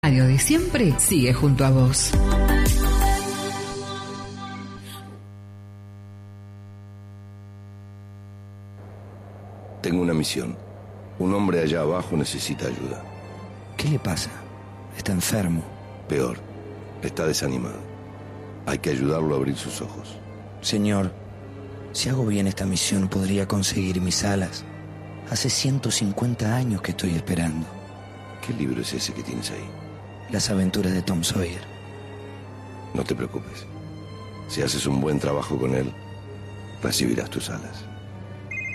Radio de siempre sigue junto a vos. Tengo una misión. Un hombre allá abajo necesita ayuda. ¿Qué le pasa? Está enfermo. Peor, está desanimado. Hay que ayudarlo a abrir sus ojos. Señor, si hago bien esta misión, podría conseguir mis alas. Hace 150 años que estoy esperando. ¿Qué libro es ese que tienes ahí? Las aventuras de Tom Sawyer. No te preocupes. Si haces un buen trabajo con él, recibirás tus alas.